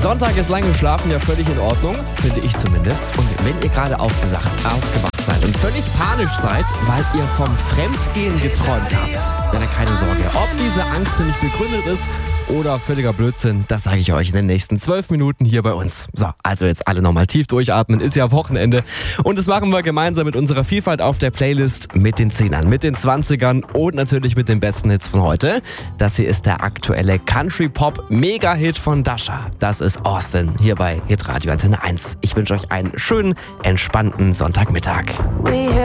Sonntag ist lang geschlafen, ja völlig in Ordnung, finde ich zumindest. Und wenn ihr gerade aufgewacht seid und völlig panisch seid, weil ihr vom Fremdgehen geträumt habt, dann keine Sorge. Ob diese Angst nämlich begründet ist oder völliger Blödsinn, das sage ich euch in den nächsten 12 Minuten hier bei uns. So, also jetzt alle nochmal tief durchatmen, ist ja Wochenende. Und das machen wir gemeinsam mit unserer Vielfalt auf der Playlist, mit den 10ern, mit den 20ern und natürlich mit den besten Hits von heute. Das hier ist der aktuelle Country-Pop-Mega-Hit von Dasha. Das ist Austin, hier bei Hitradio Antenne 1. Ich wünsche euch einen schönen, entspannten Sonntagmittag.